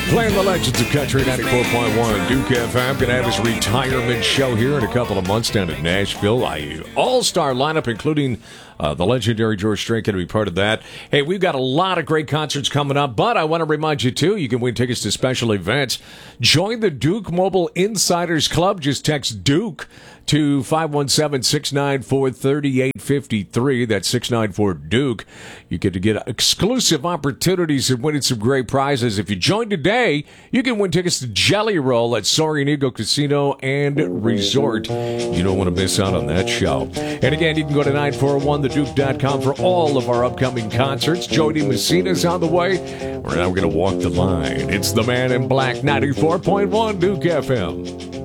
Playing the legends of country 94.1 Duke FM. Going to have his retirement show here in a couple of months down in Nashville. All-star lineup, including the legendary George Strait, going to be part of that. Hey, we've got a lot of great concerts coming up, but I want to remind you, too, you can win tickets to special events. Join the Duke Mobile Insiders Club. Just text Duke to 517-694-3853. That's 694-DUKE. You get to get exclusive opportunities of winning some great prizes. If you join today, you can win tickets to Jelly Roll at Soaring Eagle Casino and Resort. You don't want to miss out on that show. And again, you can go to 941theduke.com for all of our upcoming concerts. Jody Messina's on the way. We're now going to walk the line. It's the Man in Black, 94.1 Duke FM.